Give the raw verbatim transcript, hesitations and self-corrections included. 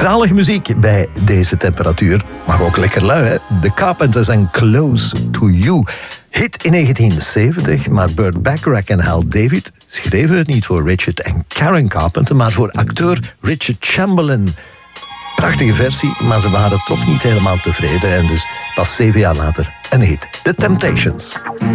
Zalige muziek bij deze temperatuur. Mag ook lekker lui, hè? The Carpenters en Close to You. Hit in negentien zeventig, maar Burt Bacharach en Hal David schreven het niet voor Richard en Karen Carpenter, maar voor acteur Richard Chamberlain. Prachtige versie, maar ze waren toch niet helemaal tevreden en dus pas zeven jaar later een hit. The Temptations.